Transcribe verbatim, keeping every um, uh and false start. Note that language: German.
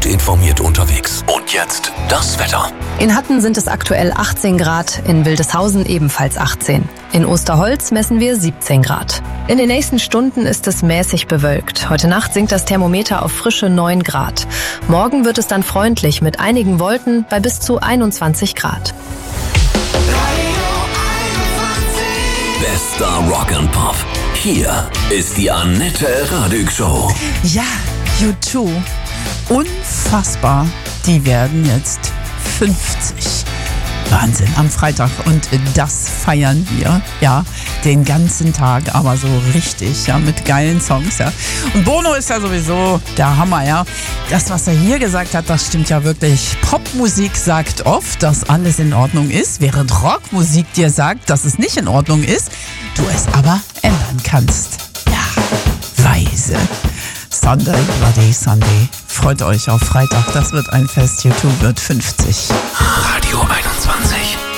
Gut informiert unterwegs. Und jetzt das Wetter. In Hatten sind es aktuell achtzehn Grad, in Wildeshausen ebenfalls achtzehn. In Osterholz messen wir siebzehn Grad. In den nächsten Stunden ist es mäßig bewölkt. Heute Nacht sinkt das Thermometer auf frische neun Grad. Morgen wird es dann freundlich mit einigen Wolken bei bis zu einundzwanzig Grad. Bester Rock and Pop. Hier ist die Annette Radig Show. Ja, U zwei. Unfassbar. Die werden jetzt fünfzig. Wahnsinn, am Freitag. Und das feiern wir, ja, den ganzen Tag, aber so richtig, ja, mit geilen Songs, ja. Und Bono ist ja sowieso der Hammer, ja. Das, was er hier gesagt hat, das stimmt ja wirklich. Popmusik sagt oft, dass alles in Ordnung ist, während Rockmusik dir sagt, dass es nicht in Ordnung ist, du es aber ändern kannst. Ja, weise. Sunday, Bloody Sunday. Freut euch auf Freitag, das wird ein Fest. U zwei wird fünfzig.